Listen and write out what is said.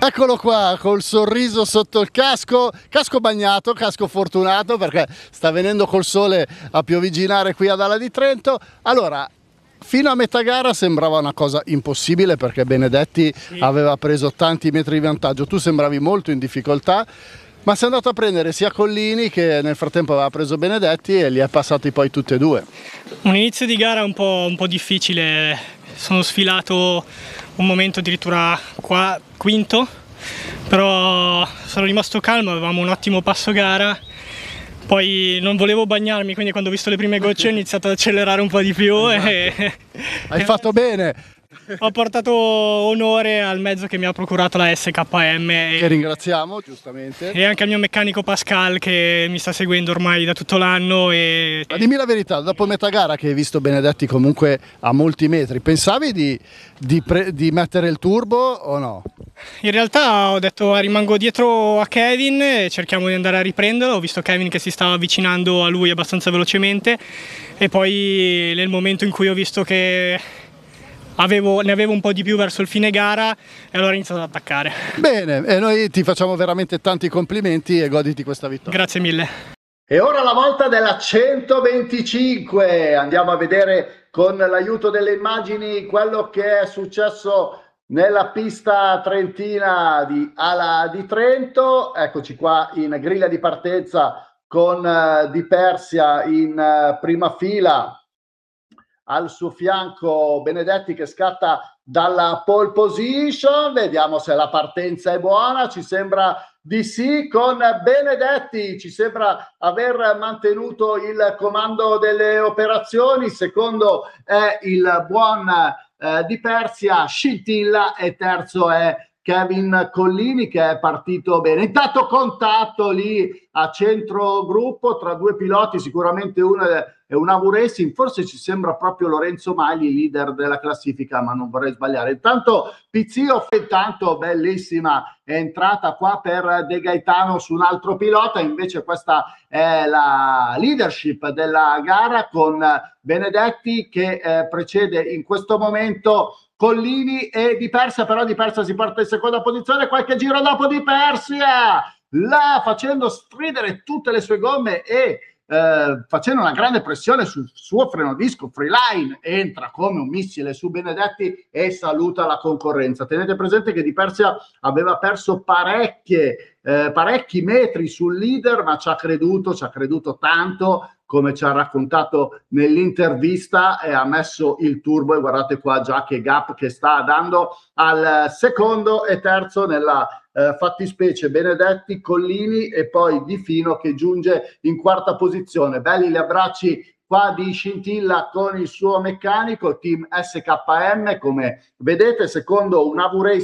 Eccolo qua col sorriso sotto il casco, casco bagnato, casco fortunato perché sta venendo col sole a piovigginare qui ad Ala di Trento. Allora, fino a metà gara sembrava una cosa impossibile perché Benedetti aveva preso tanti metri di vantaggio, tu sembravi molto in difficoltà, ma sei andato a prendere sia Collini che nel frattempo aveva preso Benedetti e li è passati poi tutti e due. Un inizio di gara un po' difficile, sono sfilato un momento addirittura quinto, però sono rimasto calmo, avevamo un ottimo passo gara, poi non volevo bagnarmi, quindi quando ho visto le prime gocce ho iniziato ad accelerare un po' di più. Esatto. Hai fatto bene! Ho portato onore al mezzo che mi ha procurato la SKM che ringraziamo giustamente, e anche al mio meccanico Pascal che mi sta seguendo ormai da tutto l'anno. Ma dimmi la verità, dopo metà gara che hai visto Benedetti comunque a molti metri, pensavi di mettere il turbo o no? In realtà ho detto rimango dietro a Kevin e cerchiamo di andare a riprenderlo, ho visto Kevin che si stava avvicinando a lui abbastanza velocemente e poi nel momento in cui ho visto che ne avevo un po' di più verso il fine gara e allora ho iniziato ad attaccare. Bene, e noi ti facciamo veramente tanti complimenti e goditi questa vittoria. Grazie mille. E ora la volta della 125, andiamo a vedere con l'aiuto delle immagini quello che è successo nella pista trentina di Ala di Trento. Eccoci qua in griglia di partenza con Di Persia in prima fila. Al suo fianco Benedetti che scatta dalla pole position, vediamo se la partenza è buona, ci sembra di sì con Benedetti, ci sembra aver mantenuto il comando delle operazioni, secondo è il buon Di Persia, scintilla e terzo è Kevin Collini che è partito bene. Intanto contatto lì a centro gruppo tra due piloti, sicuramente uno è un Avu Racing, forse ci sembra proprio Lorenzo Magli, leader della classifica, ma non vorrei sbagliare. Intanto Pizzio, intanto bellissima entrata qua per De Gaetano su un altro pilota, invece questa è la leadership della gara con Benedetti che precede in questo momento Collini e Di Persia, però Di Persia si porta in seconda posizione, qualche giro dopo Di Persia, là facendo stridere tutte le sue gomme e facendo una grande pressione sul suo freno disco Freeline, entra come un missile su Benedetti e saluta la concorrenza. Tenete presente che Di Persia aveva perso parecchi metri sul leader, ma ci ha creduto tanto, come ci ha raccontato nell'intervista, e ha messo il turbo e guardate qua già che gap che sta dando al secondo e terzo nella fattispecie Benedetti, Collini e poi Di Fino che giunge in quarta posizione. Belli gli abbracci qua di Scintilla con il suo meccanico, team SKM come vedete, secondo un Avu Racing